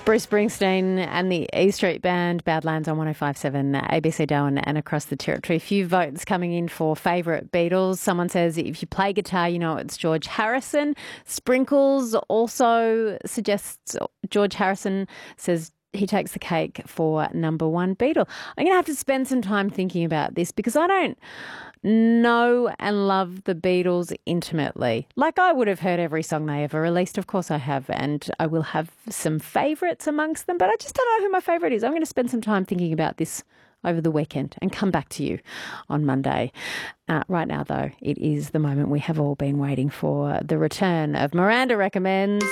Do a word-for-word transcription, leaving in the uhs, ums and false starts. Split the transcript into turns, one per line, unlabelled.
Bruce Springsteen and the E Street Band, Badlands on one oh five point seven, A B C Darwin and across the territory. A few votes coming in for favourite Beatles. Someone says if you play guitar, you know it's George Harrison. Sprinkles also suggests George Harrison, says he takes the cake for number one Beatle. I'm going to have to spend some time thinking about this because I don't know and love the Beatles intimately. Like, I would have heard every song they ever released. Of course I have, and I will have some favourites amongst them, but I just don't know who my favourite is. I'm going to spend some time thinking about this over the weekend and come back to you on Monday. Uh, right now, though, it is the moment we have all been waiting for, the return of Miranda Recommends.